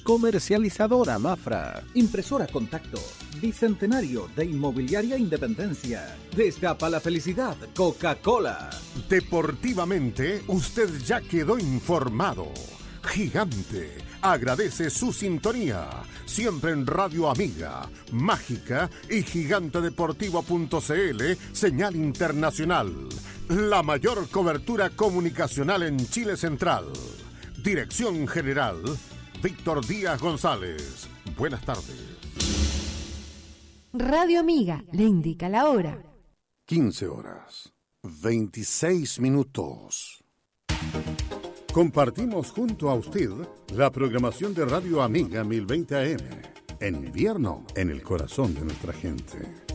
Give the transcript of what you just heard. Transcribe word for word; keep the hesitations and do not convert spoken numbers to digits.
Comercializadora Mafra. Impresora Contacto. Bicentenario de Inmobiliaria Independencia. Destapa la felicidad, Coca-Cola. Deportivamente, usted ya quedó informado. Gigante agradece su sintonía. Siempre en Radio Amiga, Mágica y gigante deportivo punto c l, señal internacional. La mayor cobertura comunicacional en Chile Central. Dirección General, Víctor Díaz González. Buenas tardes. Radio Amiga le indica la hora. quince horas, veintiséis minutos. Compartimos junto a usted la programación de Radio Amiga mil veinte A M. En invierno, en el corazón de nuestra gente.